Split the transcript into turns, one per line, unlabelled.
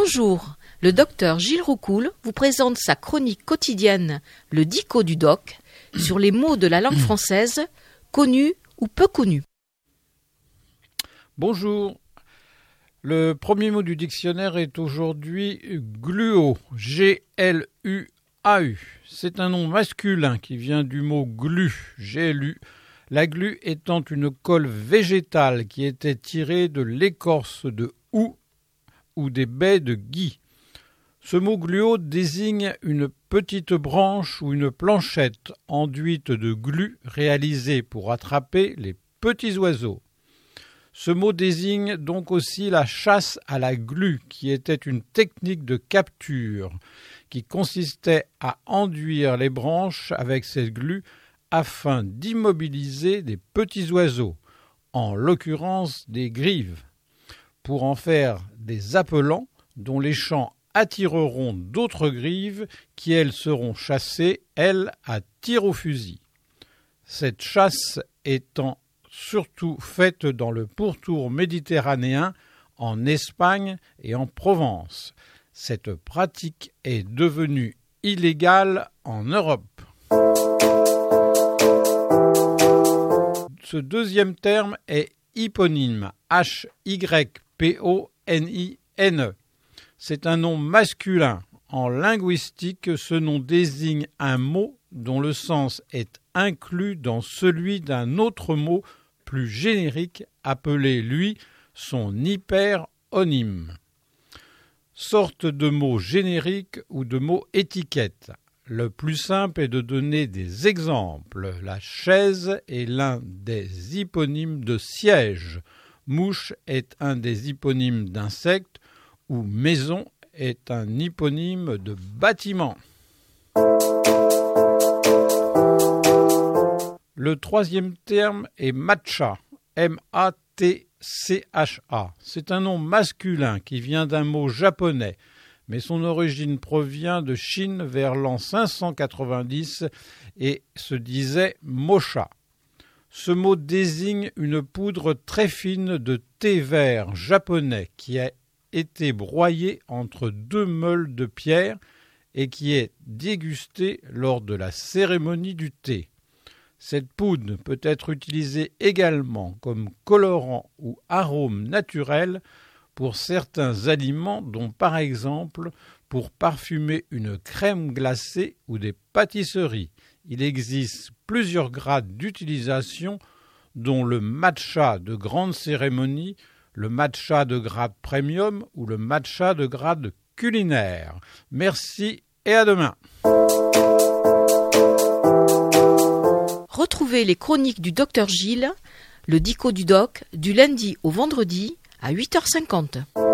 Bonjour, le docteur Gilles Roucoul vous présente sa chronique quotidienne, le Dico du Doc, sur les mots de la langue française, connus ou peu connus.
Bonjour, le premier mot du dictionnaire est aujourd'hui gluau, G-L-U-A-U. C'est un nom masculin qui vient du mot glu, G-L-U. La glu étant une colle végétale qui était tirée de l'écorce de houx ou des baies de gui. Ce mot gluau désigne une petite branche ou une planchette enduite de glu réalisée pour attraper les petits oiseaux. Ce mot désigne donc aussi la chasse à la glu, qui était une technique de capture qui consistait à enduire les branches avec cette glu afin d'immobiliser des petits oiseaux, en l'occurrence des grives, pour en faire des appelants dont les chants attireront d'autres grives qui, elles, seront chassées, elles, à tir au fusil. Cette chasse étant surtout faite dans le pourtour méditerranéen, en Espagne et en Provence. Cette pratique est devenue illégale en Europe. Ce deuxième terme est hyponyme, H-Y-P-O-N-I-N-E. C'est un nom masculin. En linguistique, ce nom désigne un mot dont le sens est inclus dans celui d'un autre mot plus générique, appelé, lui, son hyperonyme. Sorte de mot générique ou de mot étiquette. Le plus simple est de donner des exemples. La chaise est l'un des hyponymes de siège. Mouche est un des hyponymes d'insectes ou maison est un hyponyme de bâtiment. Le troisième terme est matcha, M-A-T-C-H-A. C'est un nom masculin qui vient d'un mot japonais, mais son origine provient de Chine vers l'an 590 et se disait mocha. Ce mot désigne une poudre très fine de thé vert japonais qui a été broyée entre deux meules de pierre et qui est dégustée lors de la cérémonie du thé. Cette poudre peut être utilisée également comme colorant ou arôme naturel pour certains aliments, dont par exemple pour parfumer une crème glacée ou des pâtisseries. Il existe plusieurs grades d'utilisation, dont le matcha de grande cérémonie, le matcha de grade premium ou le matcha de grade culinaire. Merci et à demain.
Retrouvez les chroniques du docteur Gilles, le Dico du Doc, du lundi au vendredi à 8h50.